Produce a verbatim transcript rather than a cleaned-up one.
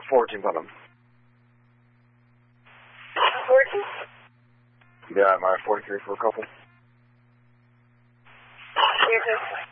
fourteen on them. fourteen? Yeah, I'm at forty-three for a couple. You're good.